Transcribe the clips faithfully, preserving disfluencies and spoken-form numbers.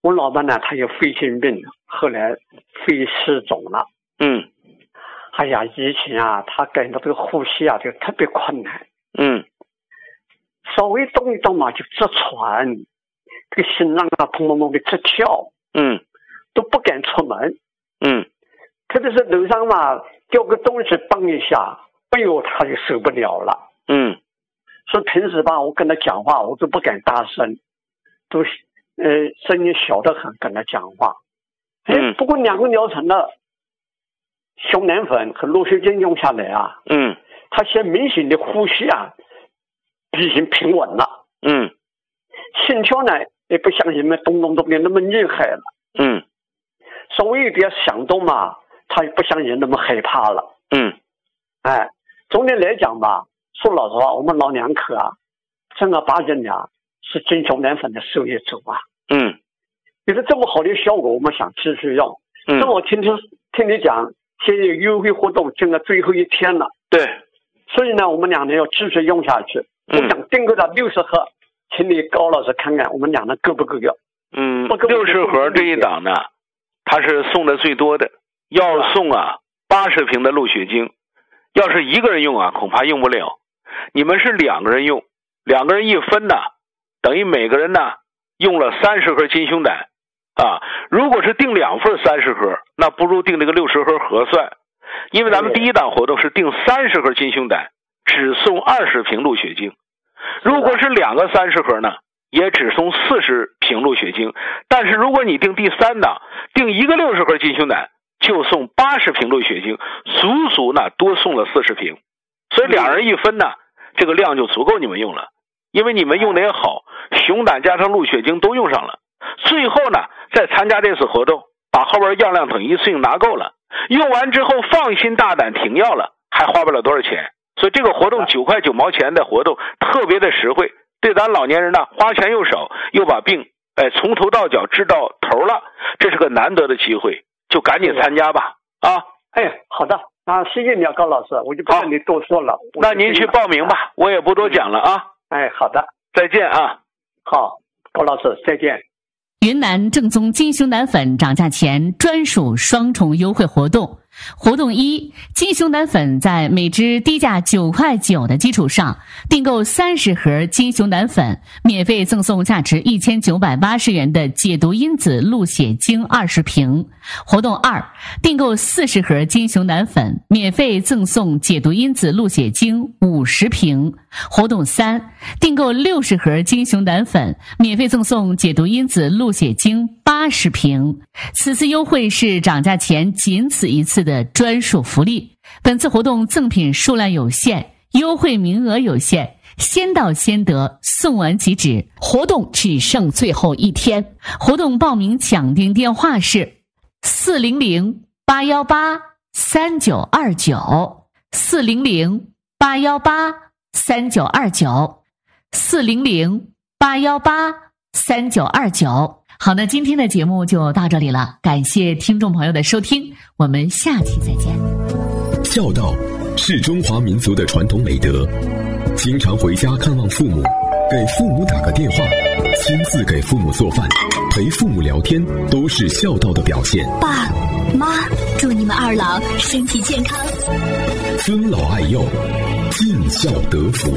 我老伴呢，他有肺心病，后来肺失肿了。 嗯。 哎呀，以前啊，他感到这个呼吸啊，就特别困难。 嗯。 稍微动一动嘛，就直喘，这个心脏啊，砰砰砰的直跳。 嗯。 都不敢出门。 嗯。 特别是楼上嘛，掉个东西蹦一下，哎呦，他就受不了了。 嗯。 所以平时吧，我跟他讲话，我都不敢大声，都呃声音小得很，跟他讲话。 嗯。 不过两个疗程的熊胆粉和鹿血精用下来啊， 嗯， 他现在明显的呼吸啊，已经平稳了。 嗯。 心跳呢，也不像你们咚咚咚的那么厉害了。 嗯。 稍微有点响动嘛，他也不像人那么害怕了。 嗯。 哎，总的来讲吧，说老实话，我们老两口啊，正儿八经的是精熊胆粉的受益者啊。 嗯。 有了这么好的效果，我们想继续用。 嗯。 正好听听听你讲，现在有优惠活动，进了最后一天了。 对。 所以呢，我们两人要继续用下去。 嗯、 我想订购到六十盒，请你高老师看看我们两人够不够用。 嗯，六十盒这一档呢，它是送的最多的，要送啊八十瓶的鹿血精。要是一个人用啊，恐怕用不了。你们是两个人用，两个人一分呢，等于每个人呢用了三十盒金胸胆啊。如果是订两份三十盒，那不如订这个六十盒合算。因为咱们第一档活动是订三十盒金胸胆，只送二十瓶鹿血精。如果是两个三十盒呢，也只送四十瓶鹿血精。但是如果你订第三档，订一个六十盒金胸胆，就送八十瓶鹿血精，足足呢多送了四十瓶。所以两人一分呢，这个量就足够你们用了。因为你们用的也好，熊胆加上鹿血精都用上了。最后呢，再参加这次活动，把后边样量等一次性拿够了，用完之后放心大胆停药了，还花不了多少钱。所以这个活动九块九毛钱的活动特别的实惠，对咱老年人呢花钱又少，又把病哎从头到脚治到头了，这是个难得的机会，就赶紧参加吧啊！ 哎，好的啊，谢谢你啊，高老师，我就不跟你多说了。 那您去报名吧，我也不多讲了啊。 哎，好的， 再见啊。 好，高老师再见。 云南正宗金熊胆粉涨价前专属双重优惠活动。活动一，金熊胆粉在每支低价九块九的基础上，订购三十盒金熊胆粉，免费赠送价值一千九百八十元的解毒因子鹿血精二十瓶。活动二，订购四十盒金熊胆粉，免费赠送解毒因子鹿血精五十瓶。活动三，订购六十盒金熊胆粉，免费赠送解毒因子鹿血精八十瓶。此次优惠是涨价前仅此一次的专属福利。本次活动赠品数量有限，优惠名额有限，先到先得，送完即止。活动只剩最后一天。活动报名抢订电话是四零零八幺八三九二九四零零八幺八三九二九四零零八幺八三九二九。好的，今天的节目就到这里了，感谢听众朋友的收听，我们下期再见。 孝道是中华民族的传统美德，经常回家看望父母，给父母打个电话，亲自给父母做饭，陪父母聊天，都是孝道的表现。 爸妈，祝你们二老身体健康， 尊老爱幼，尽孝得福。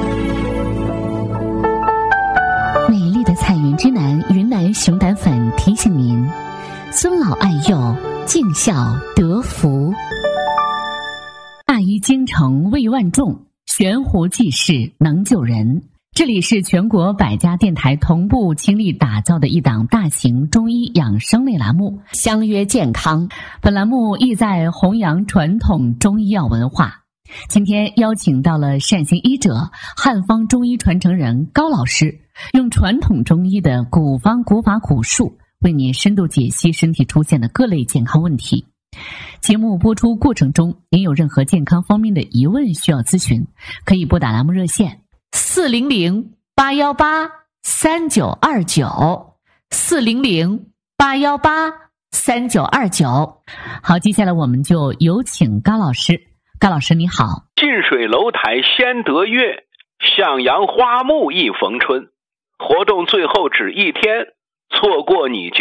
美丽的彩云之南云南熊胆粉提醒您：尊老爱幼，尽孝得福。大医精诚，为万众，悬壶济世，能救人。这里是全国百家电台同步倾力打造的一档大型中医养生类栏目《相约健康》。本栏目意在弘扬传统中医药文化。今天邀请到了善行医者、汉方中医传承人高老师，用传统中医的古方古法古术，为您深度解析身体出现的各类健康问题。节目播出过程中，您有任何健康方面的疑问需要咨询，可以拨打栏目热线四零零八幺八三九二九四零零八幺八三九二九。好，接下来我们就有请高老师。高老师你好。 近水楼台先得月，向阳花木一逢春。活动最后只一天，错过你就